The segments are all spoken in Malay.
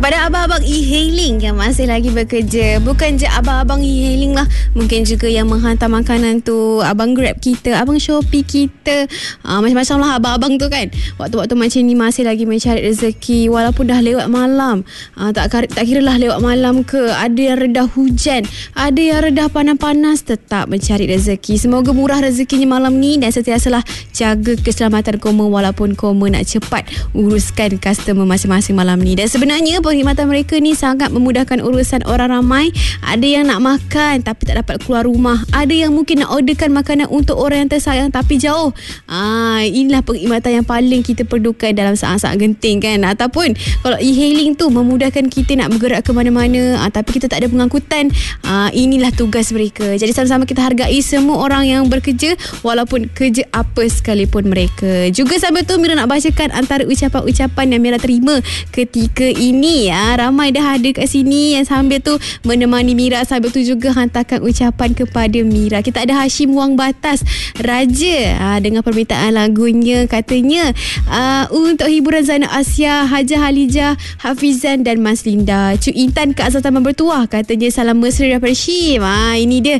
Kepada abang-abang e-hailing yang masih lagi bekerja, bukan je abang-abang e-hailing lah, mungkin juga yang menghantar makanan tu, abang Grab kita, abang Shopee kita, macam-macam lah abang-abang tu kan. Waktu-waktu macam ni masih lagi mencari rezeki walaupun dah lewat malam. Tak kira lah lewat malam ke, ada yang redah hujan, ada yang redah panas-panas, tetap mencari rezeki. Semoga murah rezekinya malam ni dan sentiasalah jaga keselamatan koma walaupun koma nak cepat uruskan customer masing-masing malam ni. Dan sebenarnya perkhidmatan mereka ni sangat memudahkan urusan orang ramai. Ada yang nak makan tapi tak dapat keluar rumah, ada yang mungkin nak orderkan makanan untuk orang yang tersayang tapi jauh. Inilah perkhidmatan yang paling kita perlukan dalam saat-saat genting kan. Ataupun kalau e-hailing tu memudahkan kita nak bergerak ke mana-mana, tapi kita tak ada pengangkutan. Inilah tugas mereka. Jadi sama-sama kita hargai semua orang yang bekerja walaupun kerja apa sekalipun mereka. Juga sambil tu Mira nak bacakan antara ucapan-ucapan yang Mira terima ketika ini. Ramai dah ada kat sini yang sambil tu menemani Mira, sambil tu juga hantarkan ucapan kepada Mira. Kita ada Hashim Wang Batas Raja dengan permintaan lagunya, katanya untuk hiburan Zainab Asia, Hajah Halijah, Hafizan dan Mas Linda. Cuk Intan Kak Azal Taman Bertuah, katanya salam mesra daripada Hashim. Ini dia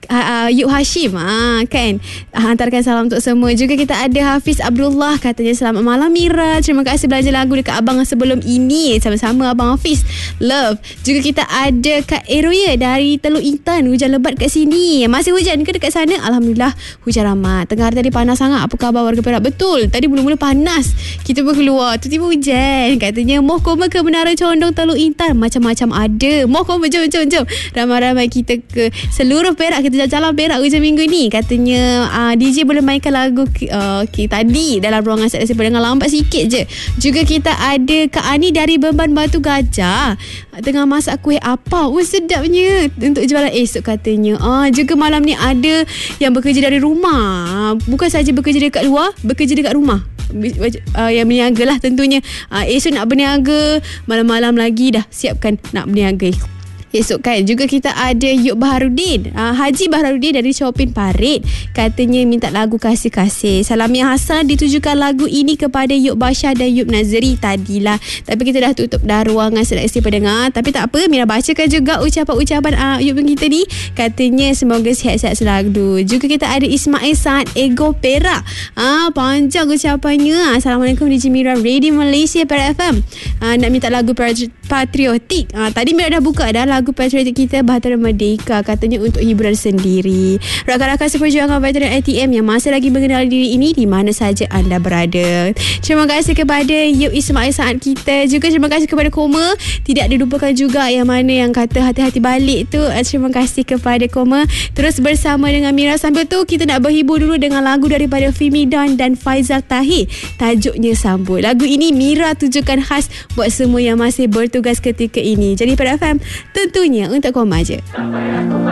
Yuk Hashim kan, hantarkan salam untuk semua. Juga kita ada Hafiz Abdullah, katanya selamat malam Mira, terima kasih belajar lagu dekat abang sebelum ini. Sama-sama Abang Hafiz, love. Juga kita ada Kak Eroya dari Teluk Intan, hujan lebat kat sini. Masih hujan ke dekat sana? Alhamdulillah hujan rahmat. Tengah hari tadi panas sangat. Apa khabar warga Perak? Betul, tadi mula-mula panas, kita pun keluar, tiba-tiba hujan. Katanya moh koma ke Menara Condong Teluk Intan, macam-macam ada. Moh koma, jom ramai-ramai kita ke seluruh Perak, kita jalan-jalan Perak hujan minggu ni. Katanya DJ boleh mainkan lagu tadi dalam ruangan saya dengan lambat sikit je. Juga kita ada Kak Ani dari Beban Batu Gajah, tengah masak kuih apa, sedapnya, untuk jualan esok katanya. Juga malam ni ada yang bekerja dari rumah, bukan saja bekerja dekat luar, bekerja dekat rumah, yang berniaga lah tentunya. Esok nak berniaga, malam-malam lagi dah siapkan nak berniaga esok kan. Juga kita ada Yuk Baharudin, Haji Baharudin dari Chopin Parit, katanya minta lagu Kasih-Kasih. Salam yang Hasan ditujukan lagu ini kepada Yuk Basha dan Yuk Nazri tadilah, tapi kita dah tutup dah ruangan seleksi pendengar. Tapi tak apa, Mira bacakan juga ucapan-ucapan Yuk kita ni. Katanya semoga sihat-sihat selalu. Juga kita ada Ismail Saad Ego Perak, panjang ucapannya. Assalamualaikum DJ Mira, Radio Malaysia Perak FM, nak minta lagu patriotik. Tadi Mira dah buka dah lagu patriotik kita, Bahtera Merdeka, katanya untuk hiburan sendiri. Rakan-rakan seperjuangan veteran ATM yang masih lagi mengenali diri ini di mana saja anda berada. Terima kasih kepada Yuk Ismail Saad kita. Juga terima kasih kepada Koma, tidak dilupakan juga yang mana yang kata hati-hati balik tu. Terima kasih kepada Koma. Terus bersama dengan Mira. Sambil tu kita nak berhibur dulu dengan lagu daripada Fimi Dan dan Faizal Tahir, tajuknya Sambut. Lagu ini Mira tujukan khas buat semua yang masih bertugas ketika ini. Jadi pada FM tentunya untuk Koma je.